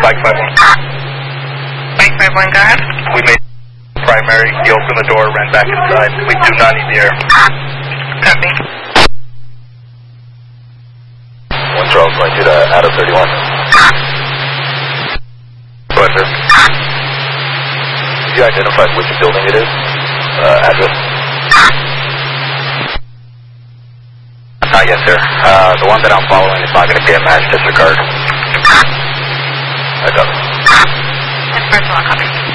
Bike 5-1. Bike 5-1, go ahead. We made primary. He opened the door, ran back inside. We do not need the air. Copy. 1 Charles, going to out of 31. Go ahead, sir. Did you identify which building it is? Address? Not yet, sir. The one that I'm following is not going to be a match. Disregard. I got it. First of all, copy.